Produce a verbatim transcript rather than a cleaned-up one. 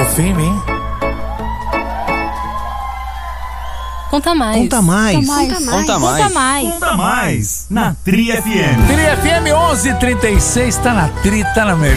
firme, hein? Conta mais. Conta mais. Conta mais. Conta mais. Conta mais. Conta mais na Tri F M. Tri F M onze e trinta e seis, tá na Tri, tá na melhor.